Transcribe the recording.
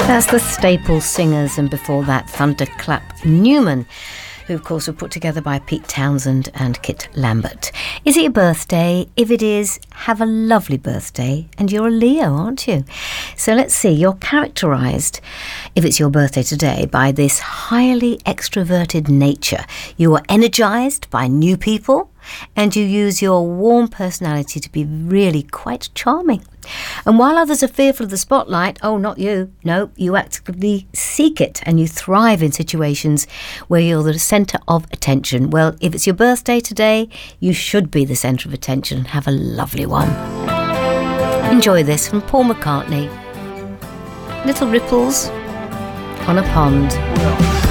That's the Staple Singers, and before that, Thunderclap Newman, who of course were put together by Pete Townsend and Kit Lambert. Is it your birthday? If it is, have a lovely birthday. And you're a Leo, aren't you? So let's see, you're characterised, if it's your birthday today, by this highly extroverted nature. You are energised by new people, and you use your warm personality to be really quite charming. And while others are fearful of the spotlight, oh, not you, no, you actively seek it, and you thrive in situations where you're the centre of attention. Well, if it's your birthday today, you should be the centre of attention. Have a lovely one. Enjoy this from Paul McCartney. Little ripples on a pond.